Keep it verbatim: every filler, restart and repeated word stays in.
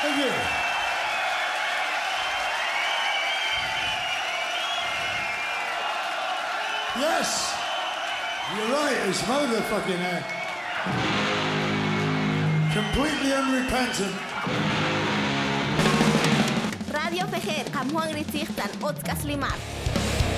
Thank you. Yes, you're right. It's motherfucking uh, completely unrepentant. רדיו פחר, כמוהן רציחתן, עוד כסלימר.